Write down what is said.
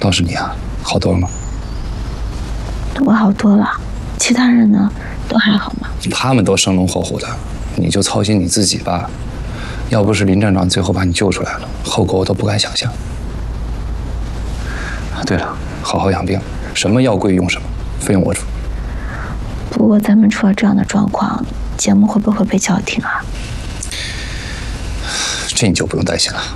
倒是你啊，好多了吗？ 我好多了，其他人呢，都还好吗？ 他们都生龙活虎的，你就操心你自己吧。要不是林站长最后把你救出来了，后果我都不敢想象。对了，好好养病，什么药贵用什么，费用我出。 不过咱们出了这样的状况，节目会不会被叫停啊？ 这你就不用担心了。